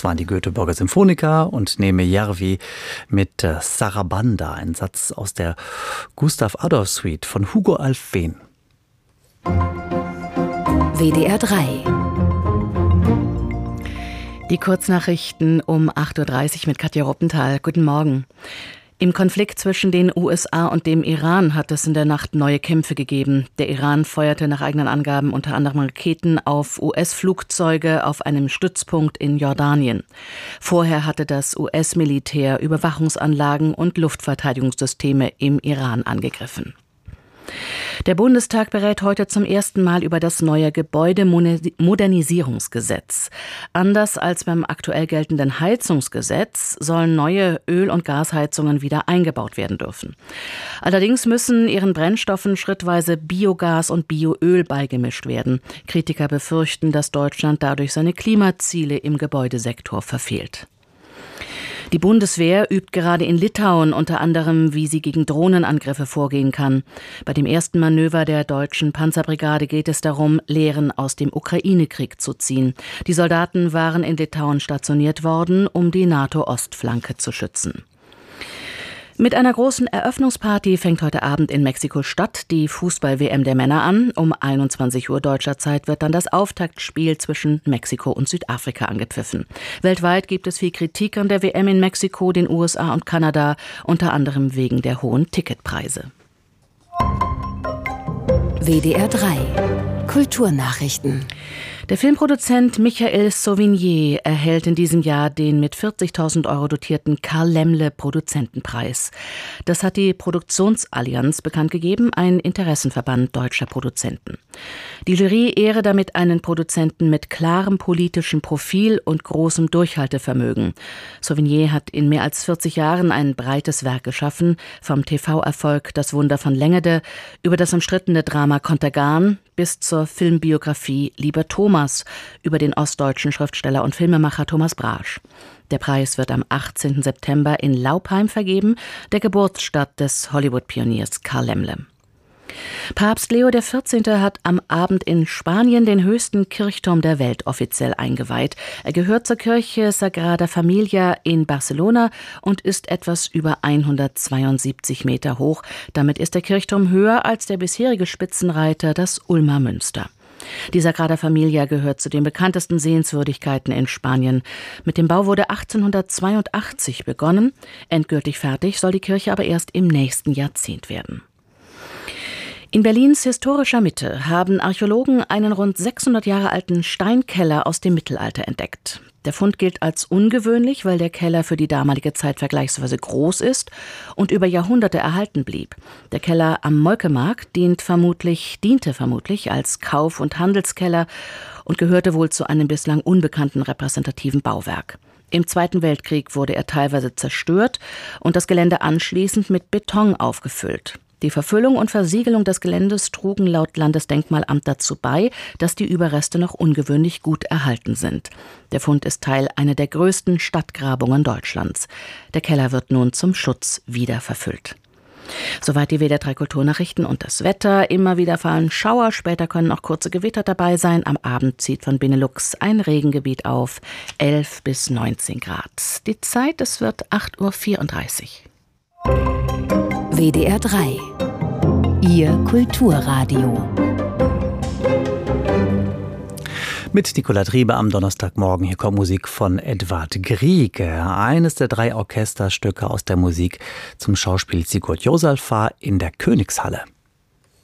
Das waren die Göteborger Symphoniker und Neeme Järvi mit Sarabanda, ein Satz aus der Gustav Adolf Suite von Hugo Alfvén. WDR 3. Die Kurznachrichten um 8.30 Uhr mit Katja Ruppenthal. Guten Morgen. Im Konflikt zwischen den USA und dem Iran hat es in der Nacht neue Kämpfe gegeben. Der Iran feuerte nach eigenen Angaben unter anderem Raketen auf US-Flugzeuge auf einem Stützpunkt in Jordanien. Vorher hatte das US-Militär Überwachungsanlagen und Luftverteidigungssysteme im Iran angegriffen. Der Bundestag berät heute zum ersten Mal über das neue Gebäudemodernisierungsgesetz. Anders als beim aktuell geltenden Heizungsgesetz sollen neue Öl- und Gasheizungen wieder eingebaut werden dürfen. Allerdings müssen ihren Brennstoffen schrittweise Biogas und Bioöl beigemischt werden. Kritiker befürchten, dass Deutschland dadurch seine Klimaziele im Gebäudesektor verfehlt. Die Bundeswehr übt gerade in Litauen unter anderem, wie sie gegen Drohnenangriffe vorgehen kann. Bei dem ersten Manöver der deutschen Panzerbrigade geht es darum, Lehren aus dem Ukraine-Krieg zu ziehen. Die Soldaten waren in Litauen stationiert worden, um die NATO-Ostflanke zu schützen. Mit einer großen Eröffnungsparty fängt heute Abend in Mexiko-Stadt die Fußball-WM der Männer an. Um 21 Uhr deutscher Zeit wird dann das Auftaktspiel zwischen Mexiko und Südafrika angepfiffen. Weltweit gibt es viel Kritik an der WM in Mexiko, den USA und Kanada, unter anderem wegen der hohen Ticketpreise. WDR 3. Kulturnachrichten. Der Filmproduzent Michael Sauvigny erhält in diesem Jahr den mit 40.000 € dotierten Karl-Laemmle-Produzentenpreis. Das hat die Produktionsallianz bekannt gegeben, ein Interessenverband deutscher Produzenten. Die Jury ehre damit einen Produzenten mit klarem politischem Profil und großem Durchhaltevermögen. Sauvigny hat in mehr als 40 Jahren ein breites Werk geschaffen, vom TV-Erfolg Das Wunder von Längede über das umstrittene Drama Contergan bis zur Filmbiografie Lieber Thomas über den ostdeutschen Schriftsteller und Filmemacher Thomas Brasch. Der Preis wird am 18. September in Laupheim vergeben, der Geburtsstadt des Hollywood-Pioniers Karl Laemmle. Papst Leo XIV. Hat am Abend in Spanien den höchsten Kirchturm der Welt offiziell eingeweiht. Er gehört zur Kirche Sagrada Familia in Barcelona und ist etwas über 172 Meter hoch. Damit ist der Kirchturm höher als der bisherige Spitzenreiter, das Ulmer Münster. Die Sagrada Familia gehört zu den bekanntesten Sehenswürdigkeiten in Spanien. Mit dem Bau wurde 1882 begonnen. Endgültig fertig soll die Kirche aber erst im nächsten Jahrzehnt werden. In Berlins historischer Mitte haben Archäologen einen rund 600 Jahre alten Steinkeller aus dem Mittelalter entdeckt. Der Fund gilt als ungewöhnlich, weil der Keller für die damalige Zeit vergleichsweise groß ist und über Jahrhunderte erhalten blieb. Der Keller am Molkemarkt diente vermutlich als Kauf- und Handelskeller und gehörte wohl zu einem bislang unbekannten repräsentativen Bauwerk. Im Zweiten Weltkrieg wurde er teilweise zerstört und das Gelände anschließend mit Beton aufgefüllt. Die Verfüllung und Versiegelung des Geländes trugen laut Landesdenkmalamt dazu bei, dass die Überreste noch ungewöhnlich gut erhalten sind. Der Fund ist Teil einer der größten Stadtgrabungen Deutschlands. Der Keller wird nun zum Schutz wieder verfüllt. Soweit die WDR 3 Kulturnachrichten und das Wetter. Immer wieder fallen Schauer, später können auch kurze Gewitter dabei sein. Am Abend zieht von Benelux ein Regengebiet auf, 11 bis 19 Grad. Die Zeit, es wird 8.34 Uhr. WDR 3. Ihr Kulturradio. Mit Nicola Triebe am Donnerstagmorgen. Hier kommt Musik von Edvard Grieg. Eines der 3 Orchesterstücke aus der Musik zum Schauspiel Sigurd József in der Königshalle.